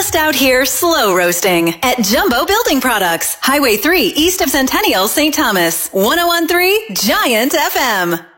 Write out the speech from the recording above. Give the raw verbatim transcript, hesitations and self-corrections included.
just out here slow roasting at Jumbo Building Products, Highway three east of Centennial, Saint Thomas. ten thirteen Giant F M.